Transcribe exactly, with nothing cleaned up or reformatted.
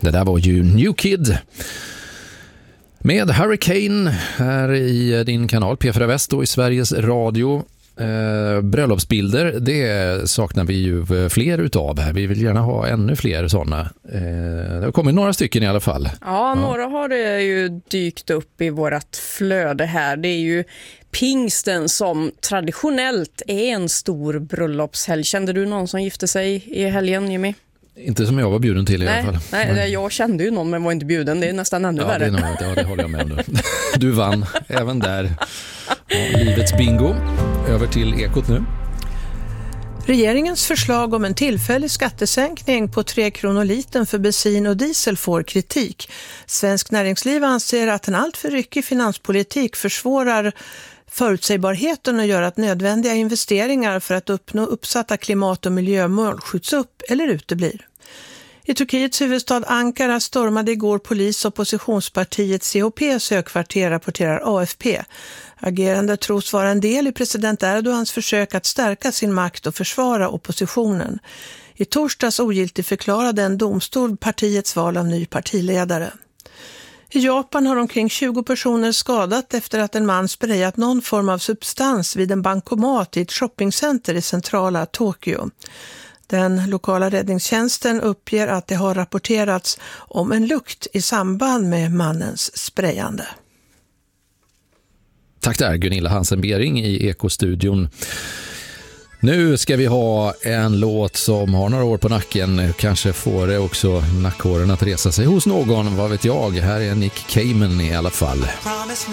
Det där var ju New Kid med Hurricane här i din kanal P fyra Väst och i Sveriges Radio. Eh, bröllopsbilder, det saknar vi ju fler utav här. Vi vill gärna ha ännu fler sådana. Eh, det har kommit några stycken i alla fall. Ja, ja, några har det ju dykt upp i vårat flöde här. Det är ju pingsten som traditionellt är en stor bröllopshelg. Kände du någon som gifte sig i helgen, Jimmy? Inte som jag var bjuden till i nej, alla fall. Nej, nej, jag kände ju någon men var inte bjuden. Det är nästan ännu ja, värre. Det är nog, ja, det håller jag med om. Du, du vann även där. Ja, livets bingo. Över till Ekot nu. Regeringens förslag om en tillfällig skattesänkning på tre kronor liten för bensin och diesel får kritik. Svensk näringsliv anser att en alltför ryckig finanspolitik försvårar förutsägbarheten och gör att nödvändiga investeringar för att uppnå uppsatta klimat- och miljömål skjuts upp eller uteblir. I Turkiets huvudstad Ankara stormade igår polis oppositionspartiet C H P:s högkvarter, rapporterar A F P. Agerandet tros vara en del i president Erdogans försök att stärka sin makt och försvara oppositionen. I torsdags ogiltigförklarade en domstol partiets val av ny partiledare. I Japan har omkring tjugo personer skadat efter att en man sprayat någon form av substans vid en bankomat i ett shoppingcenter i centrala Tokyo. Den lokala räddningstjänsten uppger att det har rapporterats om en lukt i samband med mannens sprayande. Tack där, Gunilla Hansen-Bering i Ekostudion. Nu ska vi ha en låt som har några år på nacken. Kanske får det också nackhåren att resa sig hos någon, vad vet jag. Här är Nick Cayman i alla fall.